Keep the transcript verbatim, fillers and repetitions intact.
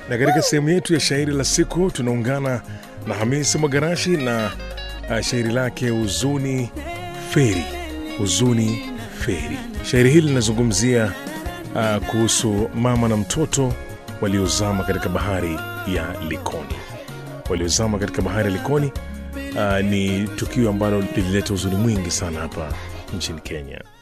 Na katika sehemu yetu ya shairi la siku tunaungana na Hamisi Mwagarashi na uh, shairi lake Huzuni Feri. Huzuni Feri. Shairi hili linazungumzia uh, kuhusu mama na mtoto waliozama katika bahari ya Likoni. Waliozama katika bahari ya Likoni uh, ni tukio ambalo lilileta huzuni mwingi sana hapa nchini Kenya.